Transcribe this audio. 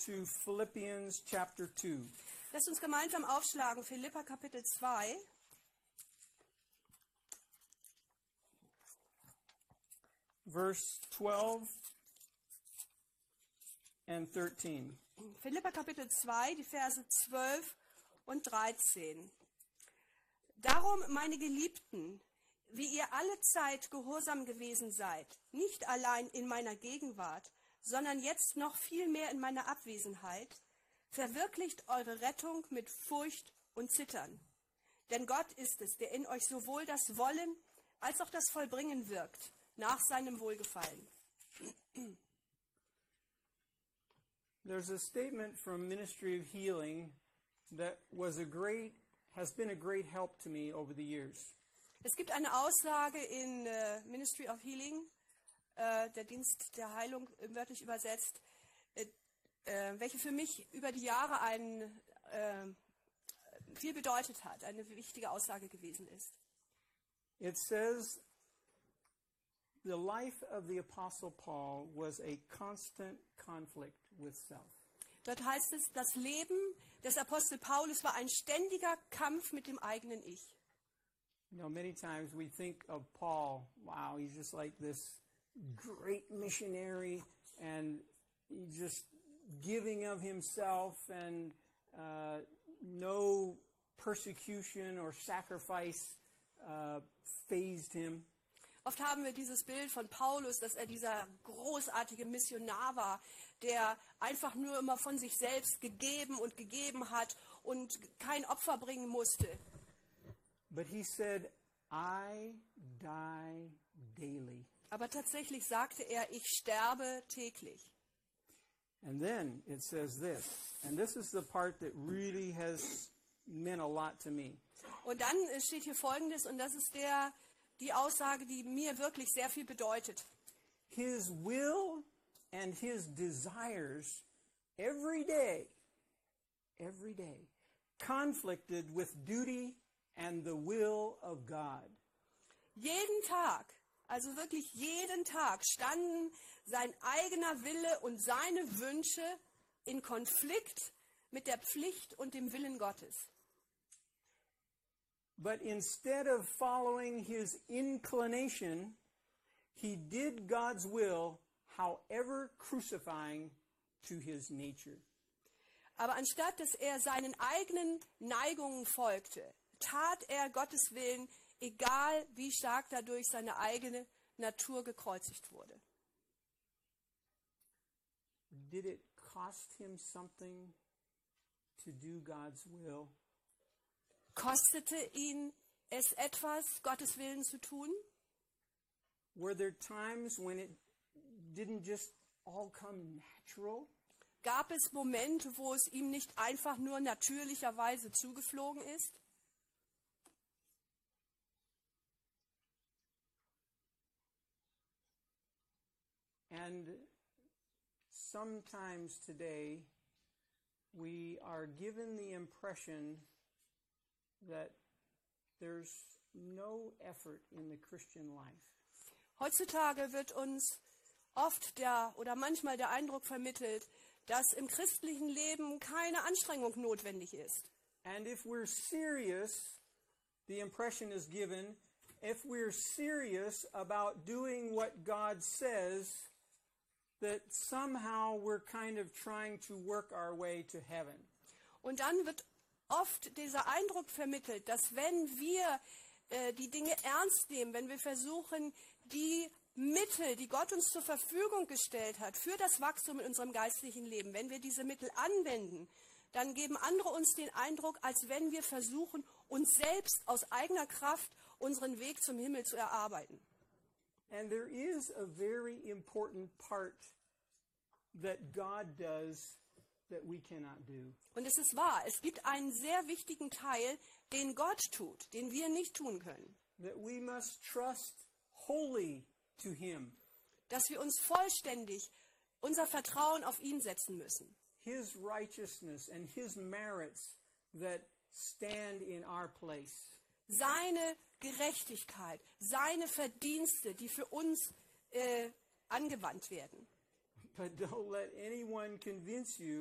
to Philippians chapter 2. Lasst uns gemeinsam aufschlagen, Philipper Kapitel 2. Verse 12 and 13. Philipper Kapitel 2, die Verse 12 und 13. Darum, meine Geliebten, wie ihr alle Zeit gehorsam gewesen seid, nicht allein in meiner Gegenwart, sondern jetzt noch viel mehr in meiner Abwesenheit, verwirklicht eure Rettung mit Furcht und Zittern. Denn Gott ist es, der in euch sowohl das Wollen als auch das Vollbringen wirkt, nach seinem Wohlgefallen. There's a statement from Ministry of Healing that has been a great help to me over the years. Es gibt eine Aussage in Ministry of Healing, der Dienst der Heilung wörtlich übersetzt, welche für mich über die Jahre viel bedeutet hat, eine wichtige Aussage gewesen ist. It says, the life of the Apostle Paul was a constant conflict with self. Dort heißt es, das Leben des Apostel Paulus war ein ständiger Kampf mit dem eigenen Ich. You know, many times we think of Paul, wow, he's just like this great missionary and he's just giving of himself and no persecution or sacrifice fazed him. Oft haben wir dieses Bild von Paulus, dass er dieser großartige Missionar war, der einfach nur immer von sich selbst gegeben hat und kein Opfer bringen musste. But he said, I die daily. Aber tatsächlich sagte er, ich sterbe täglich. And then it says this, and this is the part that really has meant a lot to me. Und dann steht hier Folgendes, und das ist die Aussage, die mir wirklich sehr viel bedeutet. His will and his desires every day, conflicted with duty and the will of God. Jeden Tag, also wirklich jeden Tag, standen sein eigener Wille und seine Wünsche in Konflikt mit der Pflicht und dem Willen Gottes. But instead of following his inclination, he did God's will, however crucifying to his nature. Aber anstatt dass er seinen eigenen Neigungen folgte, tat er Gottes Willen, egal wie stark dadurch seine eigene Natur gekreuzigt wurde. Did it cost him something to do God's will? Kostete ihn es etwas, Gottes Willen zu tun? Were there times when it didn't just all come natural? Gab es Momente, wo es ihm nicht einfach nur natürlicherweise zugeflogen ist? And sometimes today we are given the impression that there's no effort in the Christian life. Heutzutage wird uns oft manchmal der Eindruck vermittelt, dass im christlichen Leben keine Anstrengung notwendig ist. And if we're serious, the impression is given, if we're serious about doing what God says, that somehow we're kind of trying to work our way to heaven. Und dann wird oft dieser Eindruck vermittelt, dass wenn wir die Dinge ernst nehmen, wenn wir versuchen, die Mittel, die Gott uns zur Verfügung gestellt hat, für das Wachstum in unserem geistlichen Leben, wenn wir diese Mittel anwenden, dann geben andere uns den Eindruck, als wenn wir versuchen, uns selbst aus eigener Kraft unseren Weg zum Himmel zu erarbeiten. And there is a very important part that God does that we cannot do. Und es ist wahr, es gibt einen sehr wichtigen Teil, den Gott tut, den wir nicht tun können. That we must trust wholly to him. Dass wir uns vollständig unser Vertrauen auf ihn setzen müssen. His righteousness and his merits that stand in our place. Seine Gerechtigkeit, seine Verdienste, die für uns angewandt werden. But don't let anyone convince you